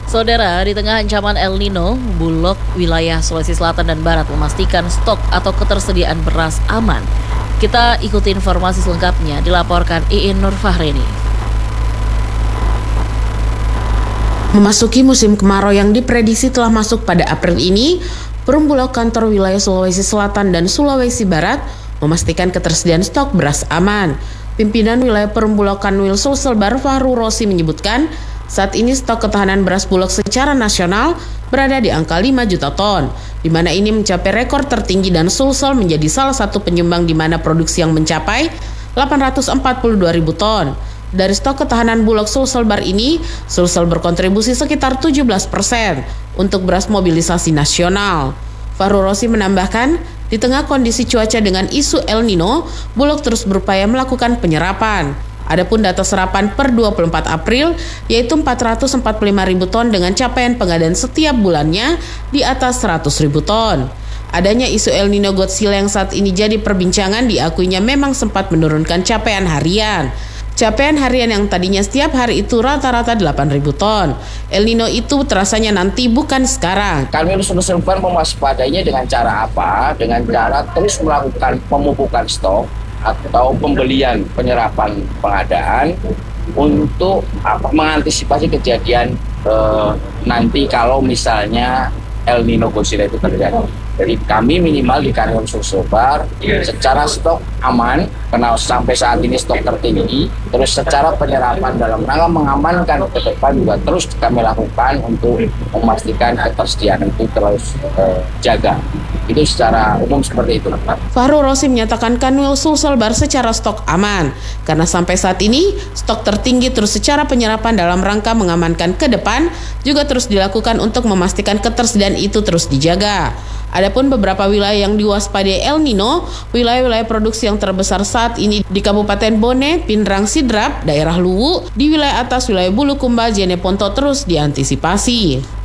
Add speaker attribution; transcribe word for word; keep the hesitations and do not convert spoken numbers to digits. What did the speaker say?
Speaker 1: Saudara, di tengah ancaman El Nino, Bulog wilayah Sulawesi Selatan dan Barat memastikan stok atau ketersediaan beras aman. Kita ikuti informasi selengkapnya, dilaporkan Iin Nurfahreni.
Speaker 2: Memasuki musim kemarau yang diprediksi telah masuk pada April ini, Perum Bulog kantor wilayah Sulawesi Selatan dan Sulawesi Barat memastikan ketersediaan stok beras aman. Pimpinan wilayah Perum Bulog Kanwil Sulselbar Fahru Rosi menyebutkan, saat ini stok ketahanan beras Bulog secara nasional berada di angka lima juta ton, di mana ini mencapai rekor tertinggi dan Sulsel menjadi salah satu penyumbang di mana produksi yang mencapai delapan ratus empat puluh dua ribu ton. Dari stok ketahanan Bulog Sulselbar ini, Sulsel berkontribusi sekitar tujuh belas persen untuk beras mobilisasi nasional. Fahru Rosi menambahkan, di tengah kondisi cuaca dengan isu El Nino, Bulog terus berupaya melakukan penyerapan. Adapun data serapan per dua puluh empat April yaitu empat ratus empat puluh lima ribu ton dengan capaian pengadaan setiap bulannya di atas seratus ribu ton. Adanya isu El Nino Godzilla yang saat ini jadi perbincangan diakuinya memang sempat menurunkan capaian harian. Capaian harian yang tadinya setiap hari itu rata-rata delapan ribu ton. El Nino itu terasanya nanti bukan sekarang.
Speaker 3: Kami Sulselbar mewaspadainya dengan cara apa? Dengan cara terus melakukan pemupukan stok atau pembelian penyerapan pengadaan untuk apa, mengantisipasi kejadian eh, nanti kalau misalnya El Nino Godzilla itu terjadi. Jadi kami minimal di Kanwil Sulselbar secara stok aman, karena sampai saat ini stok tertinggi. Terus secara penyerapan dalam rangka mengamankan ke depan juga terus kami lakukan untuk memastikan ketersediaan itu terus eh, jaga. Itu secara umum seperti itu.
Speaker 2: Fahru Rosi menyatakan Kanwil Sulselbar secara stok aman, karena sampai saat ini stok tertinggi terus secara penyerapan dalam rangka mengamankan ke depan juga terus dilakukan untuk memastikan ketersediaan itu terus dijaga. Adapun beberapa wilayah yang diwaspadai El Nino, wilayah-wilayah produksi yang terbesar saat ini di Kabupaten Bone, Pindrang Sidrap, daerah Luwu, di wilayah atas wilayah Bulukumba, Jeneponto terus diantisipasi.